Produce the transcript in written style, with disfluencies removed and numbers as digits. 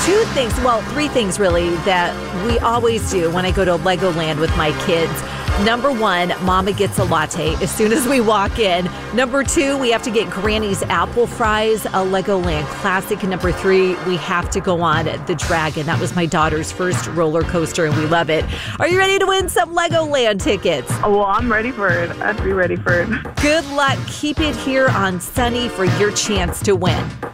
two things, well, three things really, that we always do when I go to Legoland with my kids. Number one, Mama gets a latte as soon as we walk in. Number two, we have to get Granny's apple fries, a Legoland classic. And number three, we have to go on the Dragon. That was my daughter's first roller coaster, and we love it. Are you ready to win some Legoland tickets? Oh, well, I'm ready for it. I'd be ready for it. Good luck. Keep it here on Sunny for your chance to win.